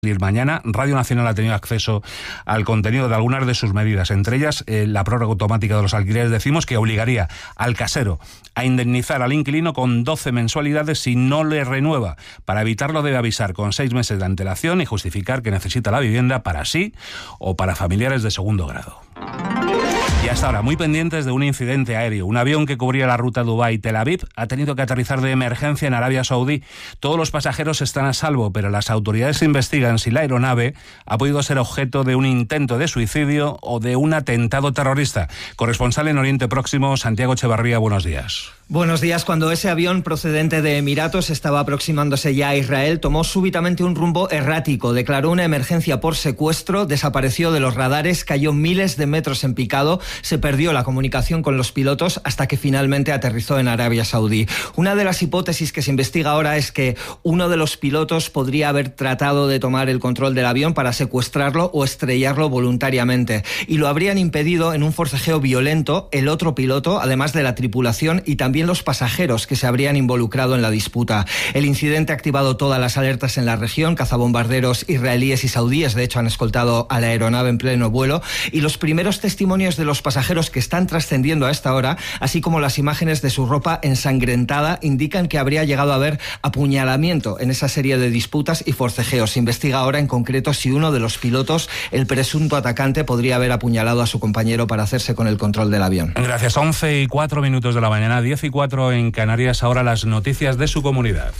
Mañana. Radio Nacional ha tenido acceso al contenido de algunas de sus medidas, entre ellas la prórroga automática de los alquileres. Decimos que obligaría al casero a indemnizar al inquilino con 12 mensualidades si no le renueva. Para evitarlo debe avisar con 6 meses de antelación y justificar que necesita la vivienda para sí o para familiares de segundo grado. Y hasta ahora, muy pendientes de un incidente aéreo. Un avión que cubría la ruta Dubái-Tel Aviv ha tenido que aterrizar de emergencia en Arabia Saudí. Todos los pasajeros están a salvo, pero las autoridades investigan si la aeronave ha podido ser objeto de un intento de suicidio o de un atentado terrorista. Corresponsal en Oriente Próximo, Santiago Echevarría, buenos días. Buenos días. Cuando ese avión procedente de Emiratos estaba aproximándose ya a Israel, tomó súbitamente un rumbo errático, declaró una emergencia por secuestro, desapareció de los radares, cayó miles de metros en picado, se perdió la comunicación con los pilotos hasta que finalmente aterrizó en Arabia Saudí. Una de las hipótesis que se investiga ahora es que uno de los pilotos podría haber tratado de tomar el control del avión para secuestrarlo o estrellarlo voluntariamente, y lo habrían impedido en un forcejeo violento el otro piloto, además de la tripulación y también los pasajeros que se habrían involucrado en la disputa. El incidente ha activado todas las alertas en la región. Cazabombarderos israelíes y saudíes, de hecho, han escoltado a la aeronave en pleno vuelo, y los primeros testimonios de los pasajeros que están trascendiendo a esta hora, así como las imágenes de su ropa ensangrentada, indican que habría llegado a haber apuñalamiento en esa serie de disputas y forcejeos. Se investiga ahora en concreto si uno de los pilotos, el presunto atacante, podría haber apuñalado a su compañero para hacerse con el control del avión. Gracias. 11:04 de la mañana, 10:04 en Canarias. Ahora las noticias de su comunidad.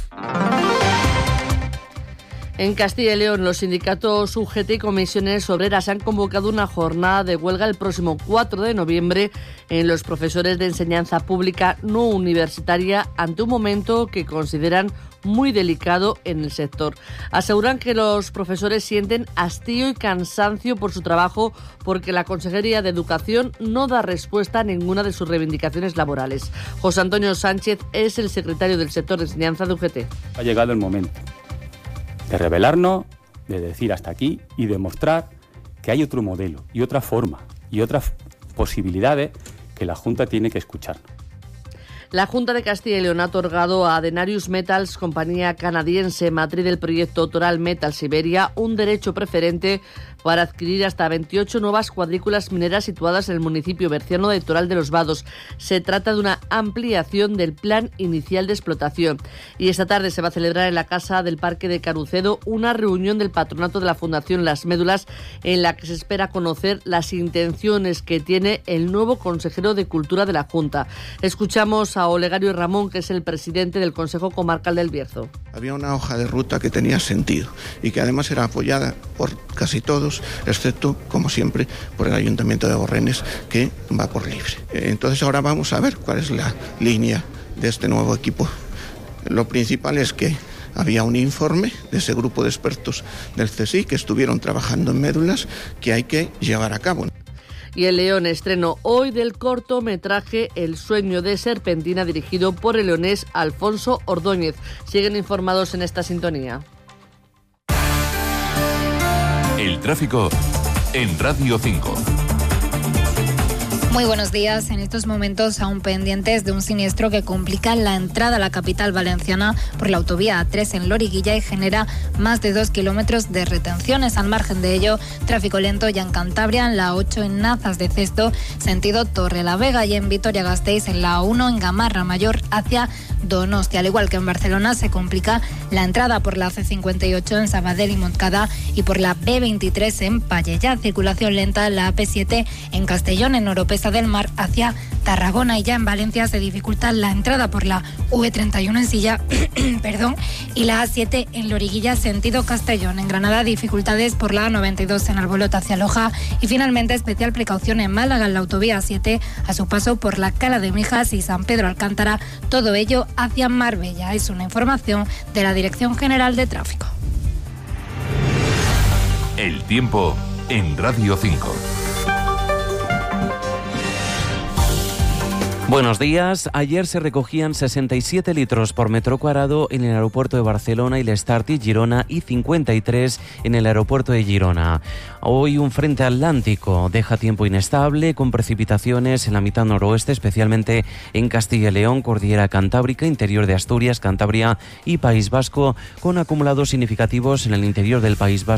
En Castilla y León, los sindicatos UGT y comisiones obreras han convocado una jornada de huelga el próximo 4 de noviembre en los profesores de enseñanza pública no universitaria ante un momento que consideran muy delicado en el sector. Aseguran que los profesores sienten hastío y cansancio por su trabajo porque la Consejería de Educación no da respuesta a ninguna de sus reivindicaciones laborales. José Antonio Sánchez es el secretario del sector de enseñanza de UGT. Ha llegado el momento de rebelarnos, de decir hasta aquí y demostrar que hay otro modelo y otra forma y otras posibilidades que la Junta tiene que escuchar. La Junta de Castilla y León ha otorgado a Denarius Metals, compañía canadiense matriz del proyecto Toral Metal Siberia, un derecho preferente para adquirir hasta 28 nuevas cuadrículas mineras situadas en el municipio berciano de Toral de los Vados. Se trata de una ampliación del plan inicial de explotación. Y esta tarde se va a celebrar en la Casa del Parque de Carucedo una reunión del patronato de la Fundación Las Médulas en la que se espera conocer las intenciones que tiene el nuevo consejero de Cultura de la Junta. Escuchamos a Olegario Ramón, que es el presidente del Consejo Comarcal del Bierzo. Había una hoja de ruta que tenía sentido y que además era apoyada por casi todos, excepto, como siempre, por el Ayuntamiento de Borrenes, que va por libre. Entonces ahora vamos a ver cuál es la línea de este nuevo equipo. Lo principal es que había un informe de ese grupo de expertos del CSIC que estuvieron trabajando en médulas que hay que llevar a cabo. Y en León, estreno hoy del cortometraje El sueño de Serpentina, dirigido por el leonés Alfonso Ordóñez. Siguen informados en esta sintonía. El tráfico en Radio 5. Muy buenos días. En estos momentos aún pendientes de un siniestro que complica la entrada a la capital valenciana por la autovía A3 en Loriguilla y genera más de 2 kilómetros de retenciones. Al margen de ello, tráfico lento ya en Cantabria, en la 8 en Nazas de Cesto, sentido Torrelavega, y en Vitoria-Gasteiz en la 1 en Gamarra Mayor hacia Donostia. Al igual que en Barcelona, se complica la entrada por la C58 en Sabadell y Montcada y por la B23 en Pallejà. Circulación lenta en la AP7 en Castellón, en Oropesa del Mar hacia Tarragona, y ya en Valencia se dificulta la entrada por la V31 en Silla y la A7 en Loriguilla sentido Castellón. En Granada, dificultades por la A92 en Albolota hacia Loja, y finalmente especial precaución en Málaga en la autovía A7 a su paso por la Cala de Mijas y San Pedro Alcántara, todo ello hacia Marbella. Es una información de la Dirección General de Tráfico. El tiempo en Radio 5. Buenos días. Ayer se recogían 67 litros por metro cuadrado en el aeropuerto de Barcelona y l'Estartit Girona y 53 en el aeropuerto de Girona. Hoy un frente atlántico deja tiempo inestable con precipitaciones en la mitad noroeste, especialmente en Castilla y León, Cordillera Cantábrica, interior de Asturias, Cantabria y País Vasco, con acumulados significativos en el interior del País Vasco